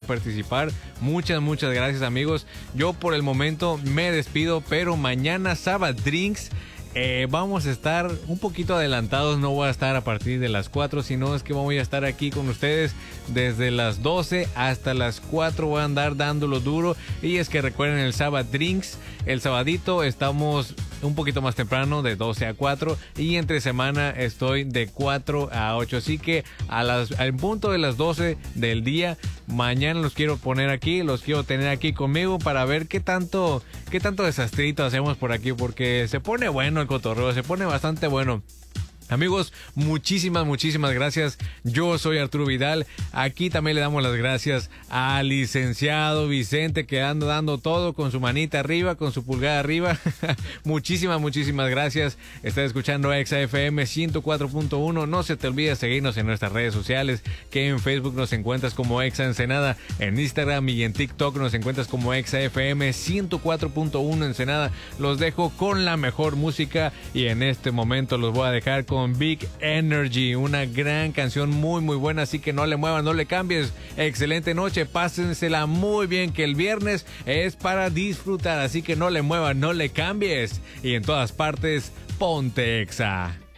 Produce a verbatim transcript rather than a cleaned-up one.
participar. Muchas, muchas gracias, amigos. Yo por el momento me despido, pero mañana Sabbath Drinks Eh, vamos a estar un poquito adelantados, no voy a estar a partir de las cuatro, sino es que voy a estar aquí con ustedes desde las doce hasta las cuatro, voy a andar dándolo duro. Y es que recuerden el Sabbath Drinks, el sabadito estamos un poquito más temprano, de doce a cuatro, y entre semana estoy de cuatro a ocho, así que a las, al punto de las doce del día, mañana los quiero poner aquí, los quiero tener aquí conmigo para ver qué tanto, qué tanto desastrito hacemos por aquí, porque se pone bueno el cotorreo, se pone bastante bueno. Amigos, muchísimas, muchísimas gracias. Yo soy Arturo Vidal. Aquí también le damos las gracias al licenciado Vicente, que anda dando todo con su manita arriba, con su pulgada arriba. Muchísimas, muchísimas gracias. Estás escuchando Exa F M ciento cuatro punto uno. No se te olvide seguirnos en nuestras redes sociales, que en Facebook nos encuentras como Exa Ensenada, en Instagram y en TikTok nos encuentras como Exa F M ciento cuatro punto uno Ensenada. Los dejo con la mejor música y en este momento los voy a dejar con Big Energy, una gran canción muy muy buena, así que no le muevas, no le cambies. Excelente noche, pásensela muy bien, que el viernes es para disfrutar, así que no le muevas, no le cambies, y en todas partes ponte Exa.